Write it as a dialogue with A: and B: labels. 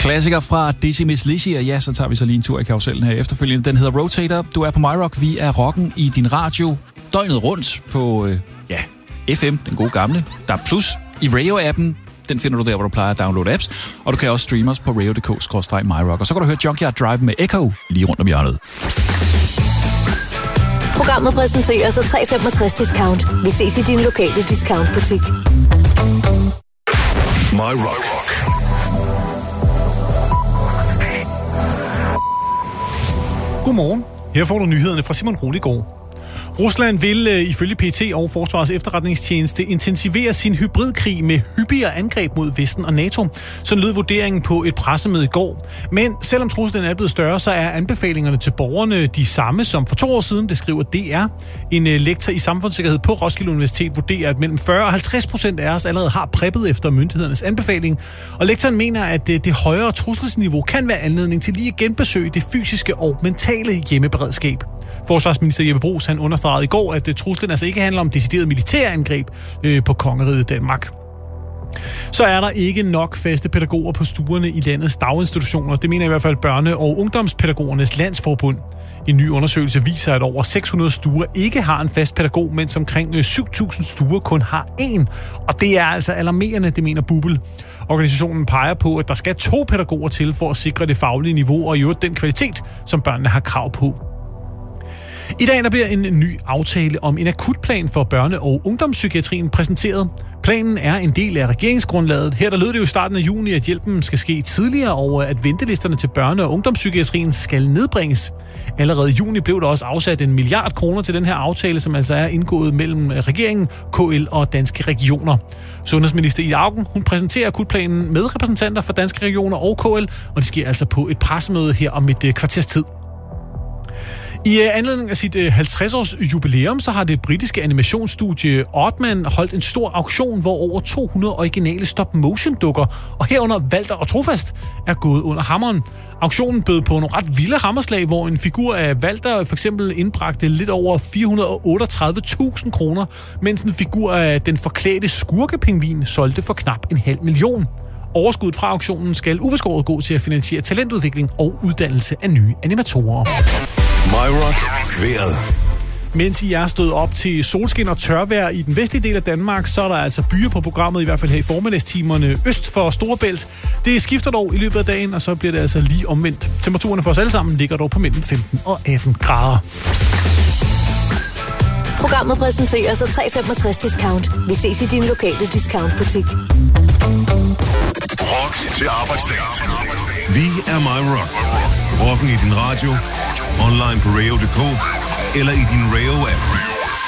A: Klassiker fra Dizzy Miss Lizzy, og ja, så tager vi så lige en tur i karusellen her efterfølgende. Den hedder Rotator. Du er på MyRock. Vi er rocken i din radio døgnet rundt på FM, den gode gamle. Der er plus i radio-appen. Den finder du der, hvor du plejer at downloade apps. Og du kan også streame os på radio.dk/myrock. Og så kan du høre Junkyard Drive med Echo lige rundt om hjørnet.
B: Programmet præsenteres af 365 Discount. Vi ses i din lokale discountbutik.
C: MyRock.
D: Godmorgen. Her får du nyhederne fra Simon Roligård. Rusland vil ifølge PET og Forsvarets efterretningstjeneste intensivere sin hybridkrig med hyppigere angreb mod Vesten og NATO. Sådan lød vurderingen på et pressemøde i går. Men selvom truslen er blevet større, så er anbefalingerne til borgerne de samme som for 2 år siden, det skriver DR. En lektor i samfundssikkerhed på Roskilde Universitet vurderer, at mellem 40 og 50% af os allerede har preppet efter myndighedernes anbefaling. Og lektoren mener, at det højere trusselsniveau kan være anledning til lige at genbesøge det fysiske og mentale hjemmeberedskab. Forsvarsminister Jeppe Bruus, han understregede i går, at truslen altså ikke handler om decideret militærangreb på kongeriget Danmark. Så er der ikke nok faste pædagoger på stuerne i landets daginstitutioner. Det mener i hvert fald Børne- og Ungdomspædagogernes Landsforbund. En ny undersøgelse viser, at over 600 stuer ikke har en fast pædagog, mens omkring 7.000 stuer kun har én. Og det er altså alarmerende, det mener BUPL. Organisationen peger på, at der skal 2 pædagoger til for at sikre det faglige niveau og i øvrigt den kvalitet, som børnene har krav på. I dag der bliver en ny aftale om en akutplan for børne- og ungdomspsykiatrien præsenteret. Planen er en del af regeringsgrundlaget. Her der lød det jo i starten af juni, at hjælpen skal ske tidligere, og at ventelisterne til børne- og ungdomspsykiatrien skal nedbringes. Allerede i juni blev der også afsat 1 milliard kroner til den her aftale, som altså er indgået mellem regeringen, KL og Danske Regioner. Sundhedsminister Ida Auken, hun præsenterer akutplanen med repræsentanter for Danske Regioner og KL, og det sker altså på et pressemøde her om et kvarters tid. I anledning af sit 50-års jubilæum, så har det britiske animationsstudie Aardman holdt en stor auktion, hvor over 200 originale stop-motion-dukker, og herunder Walter og Trofast, er gået under hammeren. Auktionen bød på nogle ret vilde hammerslag, hvor en figur af Walter for eksempel indbragte lidt over 438.000 kroner, mens en figur af den forklædte skurkepingvin solgte for knap 500.000. Overskuddet fra auktionen skal ubeskåret gå til at finansiere talentudvikling og uddannelse af nye animatorer.
C: MyRock vejret.
D: Mens I er stået op til solskin og tørvejr i den vestlige del af Danmark, så er der altså byer på programmet, i hvert fald her i formiddagstimerne øst for Storebælt. Det skifter dog i løbet af dagen, og så bliver det altså lige omvendt. Temperaturerne for os alle sammen ligger dog på mellem 15 og 18 grader.
B: Programmet præsenteres af 365 Discount. Vi ses i din lokale discountbutik.
C: Rock til arbejdsdag. Vi er MyRock. Rocken i din radio, online på radio.dk eller i din radio-app.